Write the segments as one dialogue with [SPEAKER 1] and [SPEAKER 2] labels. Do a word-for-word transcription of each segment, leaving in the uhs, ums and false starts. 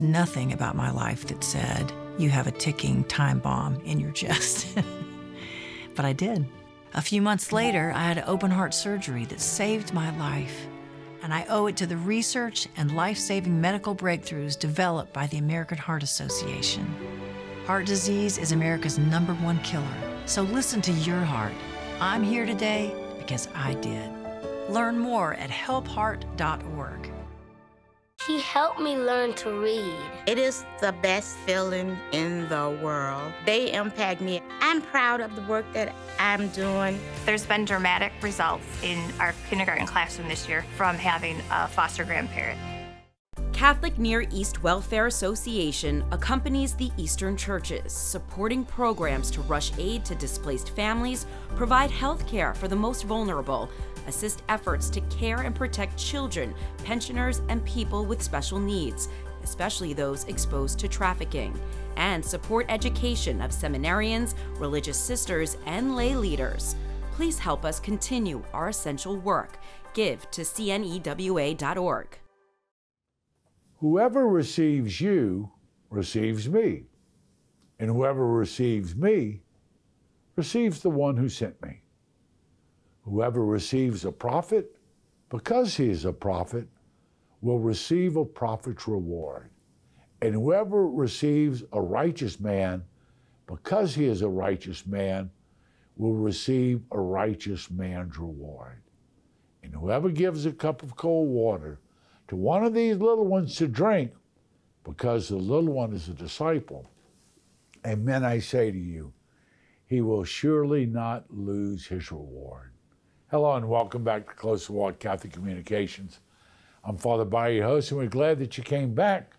[SPEAKER 1] Nothing about my life that said, you have a ticking time bomb in your chest. But I did. A few months later, I had open heart surgery that saved my life. And I owe it to the research and life-saving medical breakthroughs developed by the American Heart Association. Heart disease is America's number one killer. So listen to your heart. I'm here today because I did. Learn more at help heart dot org.
[SPEAKER 2] He helped me learn to read.
[SPEAKER 3] It is the best feeling in the world. They impact me. I'm proud of the work that I'm doing.
[SPEAKER 4] There's been dramatic results in our kindergarten classroom this year from having a foster grandparent.
[SPEAKER 5] Catholic Near East Welfare Association accompanies the Eastern churches, supporting programs to rush aid to displaced families, provide health care for the most vulnerable, assist efforts to care and protect children, pensioners, and people with special needs, especially those exposed to trafficking, and support education of seminarians, religious sisters, and lay leaders. Please help us continue our essential work. Give to C N E W A dot org.
[SPEAKER 6] Whoever receives you receives me, and whoever receives me receives the one who sent me. Whoever receives a prophet, because he is a prophet, will receive a prophet's reward. And whoever receives a righteous man, because he is a righteous man, will receive a righteous man's reward. And whoever gives a cup of cold water to one of these little ones to drink, because the little one is a disciple, amen, I say to you, he will surely not lose his reward. Hello and welcome back to Close to Walk Catholic Communications. I'm Father Barry, your host, and we're glad that you came back.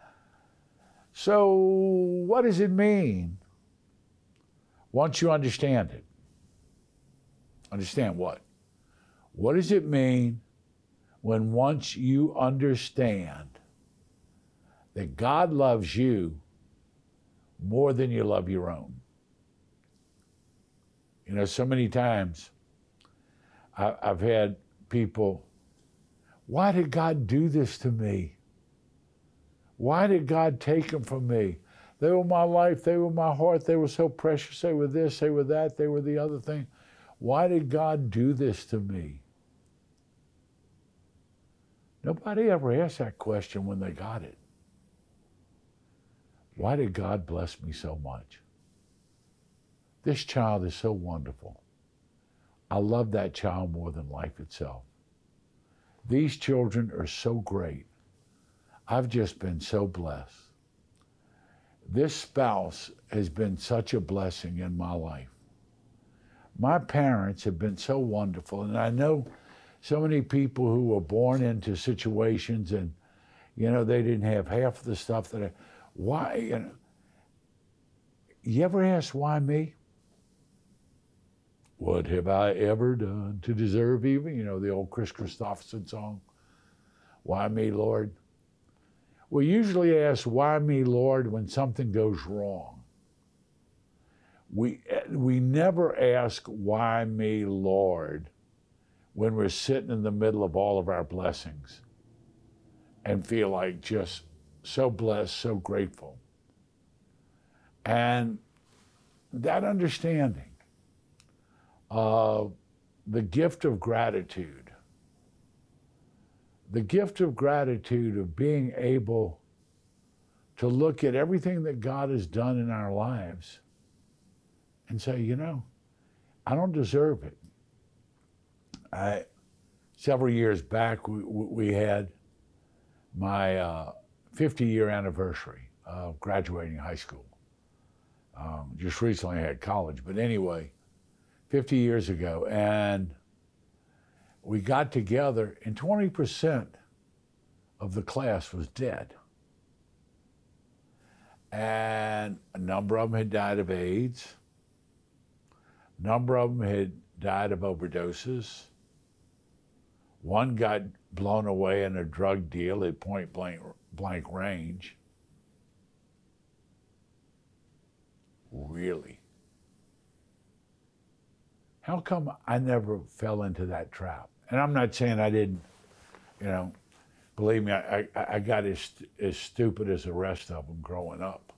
[SPEAKER 6] So what does it mean once you understand it? Understand what? What does it mean when once you understand that God loves you more than you love your own? You know, so many times I've had people, why did God do this to me? Why did God take them from me? They were my life, they were my heart, they were so precious, they were this, they were that, they were the other thing. Why did God do this to me? Nobody ever asked that question when they got it. Why did God bless me so much? This child is so wonderful. I love that child more than life itself. These children are so great. I've just been so blessed. This spouse has been such a blessing in my life. My parents have been so wonderful, and I know so many people who were born into situations and, you know, they didn't have half of the stuff that I, why, you know, you ever ask why me? What have I ever done to deserve even? You know, the old Chris Christopherson song, Why Me, Lord? We usually ask, why me, Lord, when something goes wrong. We, we never ask, why me, Lord, when we're sitting in the middle of all of our blessings and feel like just so blessed, so grateful. And that understanding, Uh, the gift of gratitude. The gift of gratitude of being able to look at everything that God has done in our lives and say, you know, I don't deserve it. I, several years back, we, we had my uh, fifty-year anniversary of graduating high school. Um, just recently I had college, but anyway, fifty years ago, and we got together, and twenty percent of the class was dead. And a number of them had died of AIDS. A number of them had died of overdoses. One got blown away in a drug deal at point blank, blank range. Really? How come I never fell into that trap? And I'm not saying I didn't, you know, Believe me, I, I, I got as, as stupid as the rest of them growing up.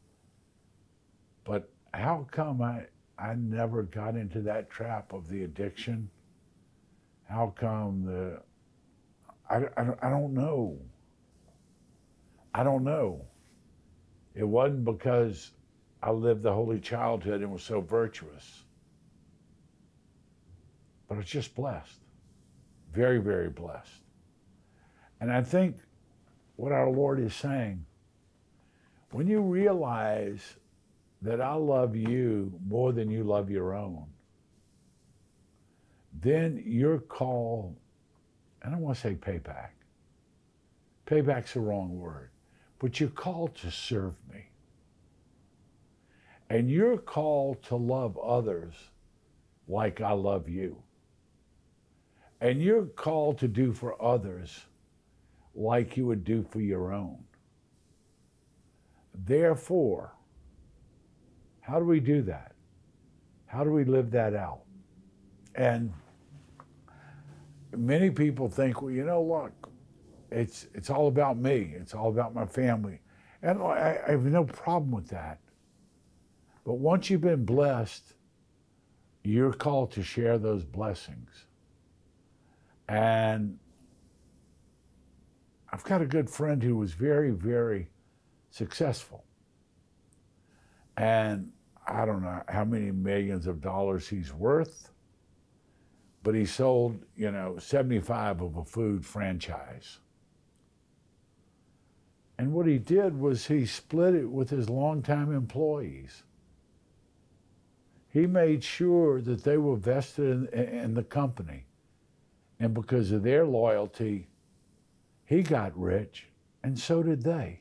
[SPEAKER 6] But how come I, I never got into that trap of the addiction? How come the, I, I, I don't know. I don't know. It wasn't because I lived the holy childhood and was so virtuous. But I was just blessed. Very, very blessed. And I think what our Lord is saying, when you realize that I love you more than you love your own, then your call, I don't want to say payback. Payback's the wrong word. But you're called to serve me. And you're called to love others like I love you. And you're called to do for others like you would do for your own. Therefore, how do we do that? How do we live that out? And many people think, well, you know, look, it's it's all about me. It's all about my family. And I, I have no problem with that. But once you've been blessed, you're called to share those blessings. And I've got a good friend who was very, very successful. And I don't know how many millions of dollars he's worth, but he sold, you know, seventy-five of a food franchise. And what he did was he split it with his longtime employees. He made sure that they were vested in, in the company. And because of their loyalty, he got rich, and so did they.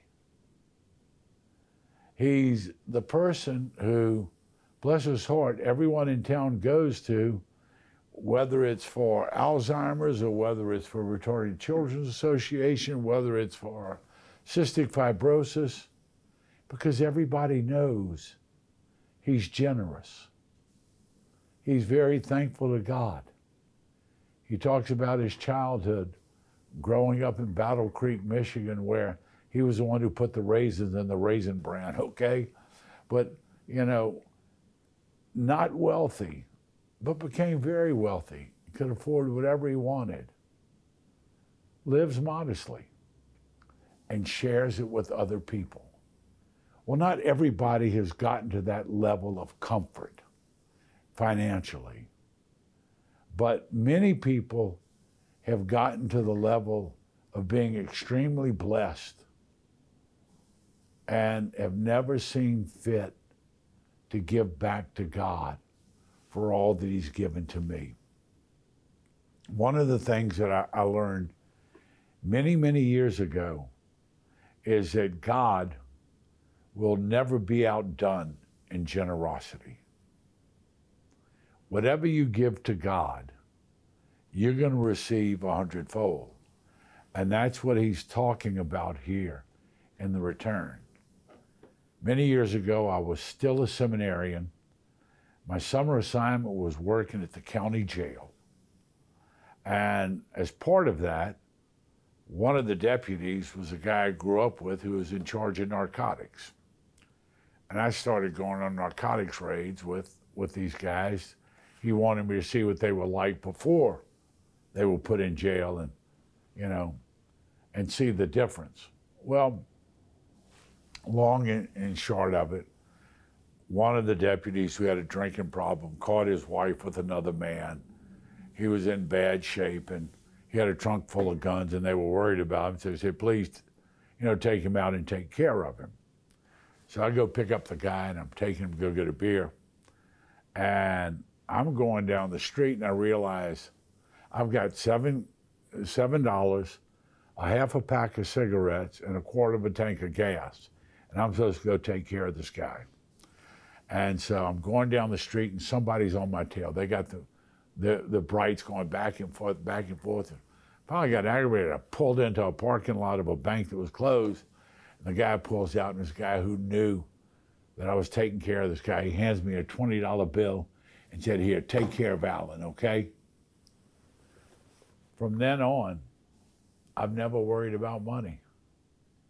[SPEAKER 6] He's the person who, bless his heart, everyone in town goes to, whether it's for Alzheimer's or whether it's for Retarded Children's Association, whether it's for cystic fibrosis, because everybody knows he's generous. He's very thankful to God. He talks about his childhood growing up in Battle Creek, Michigan, where he was the one who put the raisins in the Raisin Bran, okay? But, you know, not wealthy, but became very wealthy. He could afford whatever he wanted. Lives modestly and shares it with other people. Well, not everybody has gotten to that level of comfort financially, but many people have gotten to the level of being extremely blessed and have never seen fit to give back to God for all that he's given to me. One of the things that I, I learned many, many years ago is that God will never be outdone in generosity. Whatever you give to God, you're going to receive a hundredfold. And that's what he's talking about here in the return. Many years ago, I was still a seminarian. My summer assignment was working at the county jail. And as part of that, one of the deputies was a guy I grew up with who was in charge of narcotics. And I started going on narcotics raids with, with these guys. He wanted me to see what they were like before they were put in jail and, you know, and see the difference. Well, long and, and short of it, one of the deputies who had a drinking problem caught his wife with another man. He was in bad shape and he had a trunk full of guns and they were worried about him. So they said, please, you know, take him out and take care of him. So I go pick up the guy and I'm taking him to go get a beer. And I'm going down the street and I realize I've got seven, seven dollars, a half a pack of cigarettes, and a quarter of a tank of gas. And I'm supposed to go take care of this guy. And so I'm going down the street and somebody's on my tail. They got the, the, the brights going back and forth, back and forth. And finally got aggravated. I pulled into a parking lot of a bank that was closed. And the guy pulls out, and this guy who knew that I was taking care of this guy, he hands me a twenty dollar bill and said, here, take care of Alan, okay? From then on, I've never worried about money.